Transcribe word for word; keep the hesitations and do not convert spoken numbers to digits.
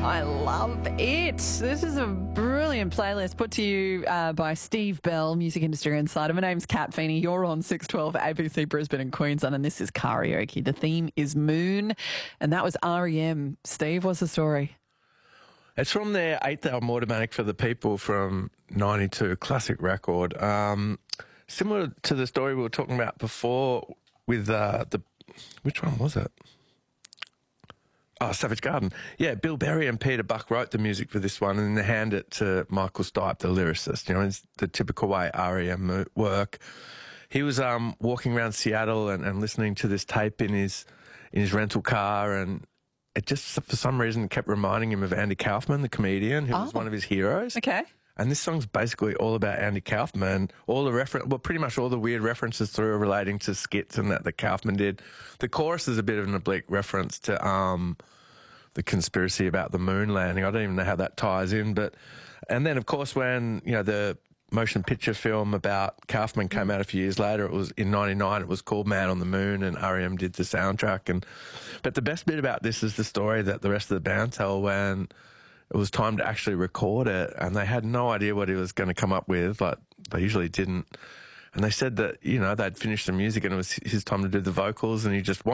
I love it. This is a brilliant playlist put to you uh, by Steve Bell, Music Industry Insider. My name's Kat Feeney. You're on six twelve A B C Brisbane and Queensland, and this is Karaoke. The theme is Moon, and that was R E M. Steve, what's the story? It's from their eighth album, Automatic for the People, from ninety-two, classic record. Um, similar to the story we were talking about before with uh, the... Which one was it? Oh, Savage Garden. Yeah, Bill Berry and Peter Buck wrote the music for this one, and then they handed it to Michael Stipe, the lyricist. You know, it's the typical way R E M work. He was um, walking around Seattle and, and listening to this tape in his in his rental car, and it just, for some reason, kept reminding him of Andy Kaufman, the comedian, who oh. was one of his heroes. Okay. And this song's basically all about Andy Kaufman. All the reference, well, pretty much all the weird references through relating to skits and that that Kaufman did. The chorus is a bit of an oblique reference to um, the conspiracy about the moon landing. I don't even know how that ties in, but and then of course when you know the motion picture film about Kaufman came out a few years later, it was in ninety-nine. It was called Man on the Moon, and R E M did the soundtrack. And but the best bit about this is the story that the rest of the band tell when it was time to actually record it, and they had no idea what he was going to come up with. Like, they usually didn't. And they said that, you know, they'd finished the music and it was his time to do the vocals, and he just wanted